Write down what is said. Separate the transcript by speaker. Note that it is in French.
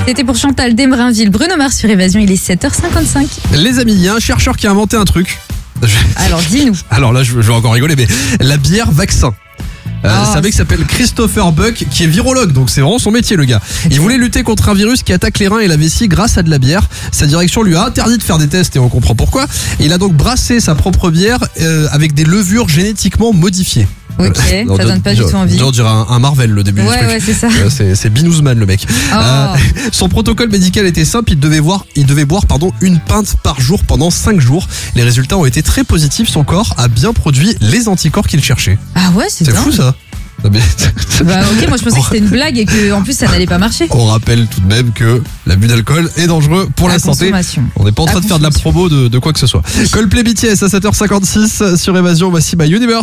Speaker 1: C'était pour Chantal Desmerinville, Bruno Mars sur Évasion, il est 7h55.
Speaker 2: Les amis, il y a un chercheur qui a inventé un truc.
Speaker 1: Alors dis-nous.
Speaker 2: Alors là, je vais encore rigoler, mais la bière vaccin. C'est un mec qui s'appelle Christopher Buck, qui est virologue, donc c'est vraiment son métier, le gars. Il voulait lutter contre un virus qui attaque les reins et la vessie grâce à de la bière. Sa direction lui a interdit de faire des tests et on comprend pourquoi. Il a donc brassé sa propre bière avec des levures génétiquement modifiées.
Speaker 1: Ok, ça donne pas du tout envie.
Speaker 2: On dirait un Marvel, le début du truc.
Speaker 1: Ouais, c'est ça.
Speaker 2: C'est Binouzman, le mec. Son protocole médical était simple, il devait boire une pinte par jour pendant 5 jours. Les résultats ont été très positifs, son corps a bien produit les anticorps qu'il cherchait.
Speaker 1: Ah ouais, c'est
Speaker 2: fou ça.
Speaker 1: Ok, moi je pensais que c'était une blague et que en plus ça n'allait pas marcher.
Speaker 2: On rappelle tout de même que l'abus d'alcool est dangereux pour la santé. On n'est pas en train de faire de la promo de quoi que ce soit. Coldplay BTS à 7h56 sur Évasion, voici My Universe.